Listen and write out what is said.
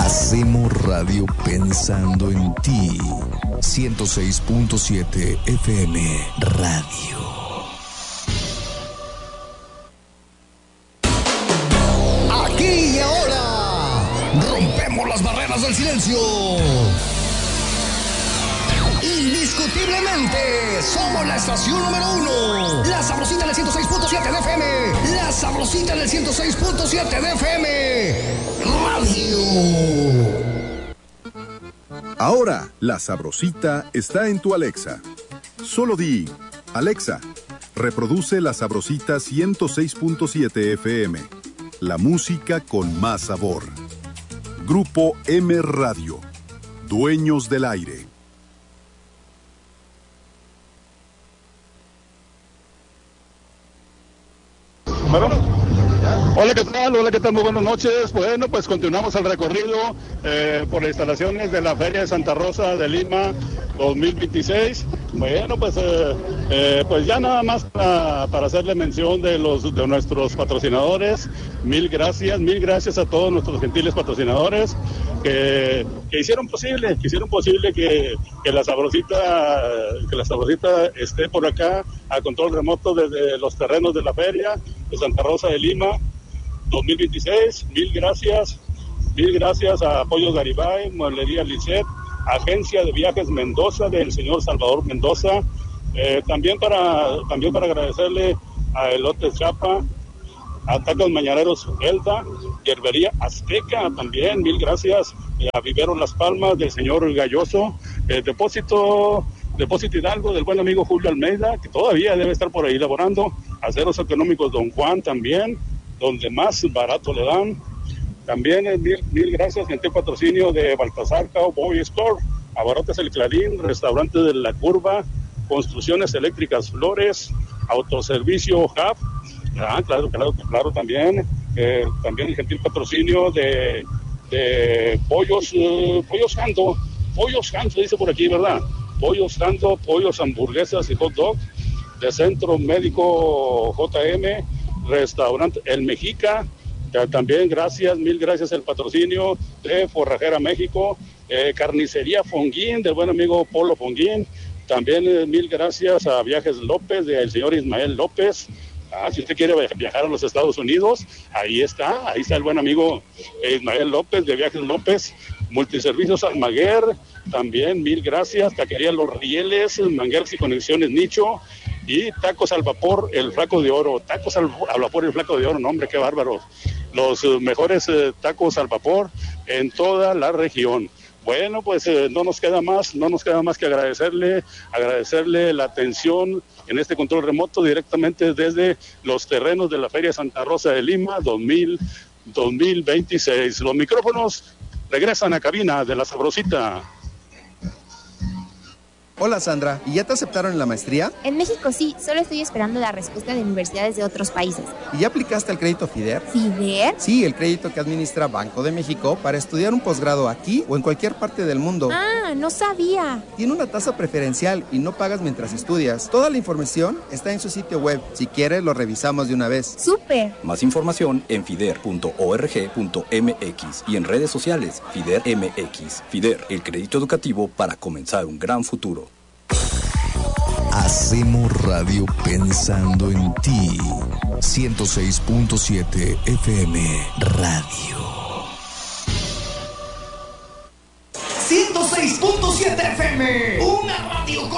Hacemos radio pensando en ti. 106.7 FM Radio. Aquí y ahora rompemos las barreras del silencio. Indiscutiblemente somos la estación número 1. La Sabrosita del 106.7 de FM. La Sabrosita del 106.7 de FM Radio. Ahora, La Sabrosita está en tu Alexa. Solo di, Alexa, reproduce La Sabrosita 106.7 FM. La música con más sabor. Grupo M Radio. Dueños del aire. Bueno, hola, ¿qué tal? Hola, ¿qué tal? Muy buenas noches. Bueno, pues continuamos el recorrido por las instalaciones de la Feria de Santa Rosa de Lima 2026. Bueno, pues ya nada más para hacerle mención de nuestros patrocinadores. Mil gracias a todos nuestros gentiles patrocinadores que hicieron posible que la Sabrosita esté por acá a control remoto desde los terrenos de la Feria de Santa Rosa de Lima 2026. Mil gracias a Pollos Garibay, Mueblería Lisset, Agencia de Viajes Mendoza del señor Salvador Mendoza, también para agradecerle a Elotes Chapa, a Tacos Mañaneros Elda, Hierbería Azteca también, mil gracias, a Vivero Las Palmas del señor Galloso, Depósito Hidalgo del buen amigo Julio Almeida, que todavía debe estar por ahí laborando, Aceros Económicos Don Juan también, donde más barato le dan. También mil gracias, gentil patrocinio de Baltasar Cowboy Store, Abarrotes El Clarín, Restaurante de la Curva, Construcciones Eléctricas Flores, Autoservicio Hub, claro, también el gentil patrocinio de Pollos Jando, dice por aquí, ¿verdad? Pollos Jando, pollos, hamburguesas y hot dog, de Centro Médico JM, Restaurante El Mexica, también mil gracias el patrocinio de Forrajera México, Carnicería Fonguín del buen amigo Polo Fonguín, también mil gracias a Viajes López del señor Ismael López. Si usted quiere viajar a los Estados Unidos, ahí está el buen amigo Ismael López de Viajes López, Multiservicios Almaguer, también mil gracias, Taquería Los Rieles, Mangueras y Conexiones Nicho, y Tacos al Vapor, el Flaco de Oro, Tacos al Vapor, el Flaco de Oro, no hombre, qué bárbaro, los mejores tacos al vapor en toda la región. Bueno, pues no nos queda más que agradecerle la atención en este control remoto directamente desde los terrenos de la Feria Santa Rosa de Lima 2026. Los micrófonos regresan a cabina de La Sabrosita. Hola Sandra, ¿y ya te aceptaron en la maestría? En México sí, solo estoy esperando la respuesta de universidades de otros países. ¿Y ya aplicaste al crédito FIDER? ¿FIDER? Sí, el crédito que administra Banco de México para estudiar un posgrado aquí o en cualquier parte del mundo. Ah, no sabía. Tiene una tasa preferencial y no pagas mientras estudias. Toda la información está en su sitio web. Si quieres, lo revisamos de una vez. ¡Súper! Más información en fider.org.mx y en redes sociales FIDER MX. FIDER, el crédito educativo para comenzar un gran futuro. Hacemos radio pensando en ti. 106.7 FM Radio. 106.7 FM, una radio con